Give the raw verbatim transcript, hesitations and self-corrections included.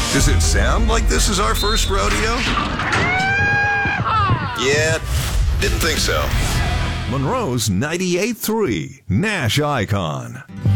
Does it sound like this is our first rodeo? Yeah, didn't think so. Monroe's ninety-eight point three Nash Icon.